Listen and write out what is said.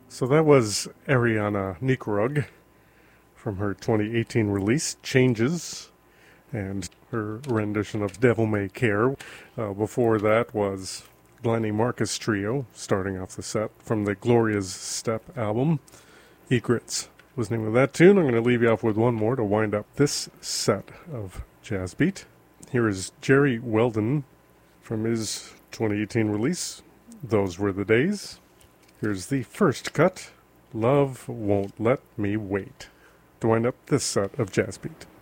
So that was Ariana Nikorug from her 2018 release, Changes, and her rendition of Devil May Care. Before that was Glennie Marcus Trio, starting off the set from the Gloria's Step album. Egrets was the name of that tune. I'm going to leave you off with one more to wind up this set of Jazz Beat. Here is Jerry Weldon from his 2018 release, Those Were the Days. Here's the first cut, Love Won't Let Me Wait, to wind up this set of Jazz Beat.